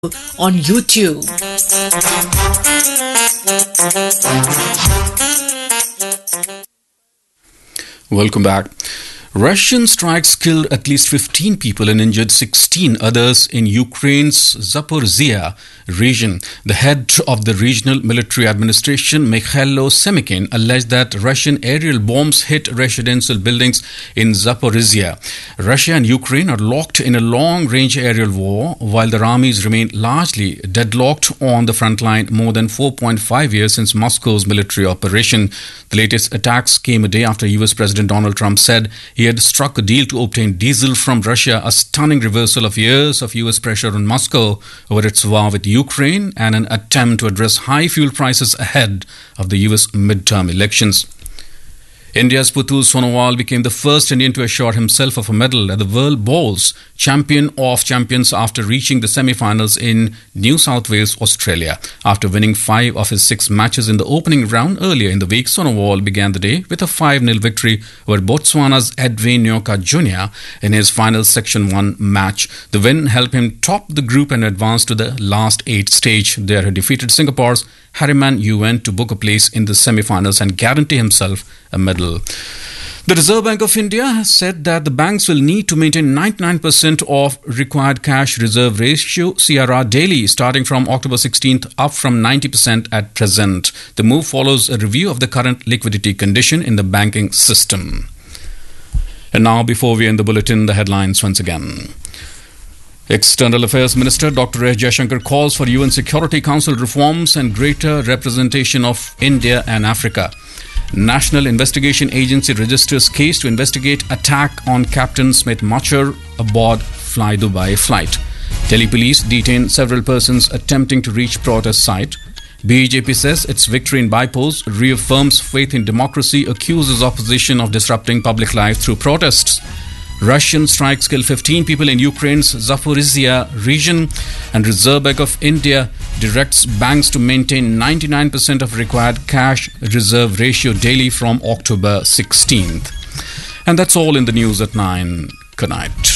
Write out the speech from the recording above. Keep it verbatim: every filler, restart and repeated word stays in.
on YouTube. Welcome back. Russian strikes killed at least fifteen people and injured sixteen others in Ukraine's Zaporizhia region. The head of the regional military administration, Mikhailo Semikin, alleged that Russian aerial bombs hit residential buildings in Zaporizhia. Russia and Ukraine are locked in a long-range aerial war, while their armies remain largely deadlocked on the front line more than four point five years since Moscow's military operation. The latest attacks came a day after U S President Donald Trump said he had struck a deal to obtain diesel from Russia, a stunning reversal of years of U S pressure on Moscow over its war with Ukraine and an attempt to address high fuel prices ahead of the U S midterm elections. India's Putul Sonowal became the first Indian to assure himself of a medal at the World Bowls Champion of Champions after reaching the semi-finals in New South Wales, Australia. After winning five of his six matches in the opening round earlier in the week, Sonowal began the day with a five nil victory over Botswana's Edwin Nyoka Junior in his final Section one match. The win helped him top the group and advance to the last eight stage. There he defeated Singapore's Harriman Yuen to book a place in the semi-finals and guarantee himself a medal. The Reserve Bank of India has said that the banks will need to maintain ninety-nine percent of required cash reserve ratio C R R daily starting from October sixteenth, up from ninety percent at present. The move follows a review of the current liquidity condition in the banking system. And now, before we end the bulletin, the headlines once again. External Affairs Minister Doctor S. Jaishankar calls for U N Security Council reforms and greater representation of India and Africa. National Investigation Agency registers case to investigate attack on Captain Smith Machar aboard Fly Dubai flight. Delhi police detain several persons attempting to reach protest site. B J P says its victory in bypolls reaffirms faith in democracy, accuses opposition of disrupting public life through protests. Russian strikes kill fifteen people in Ukraine's Zaporizhia region, and Reserve Bank of India directs banks to maintain ninety-nine percent of required cash reserve ratio daily from October sixteenth. And that's all in the news at nine. Good night.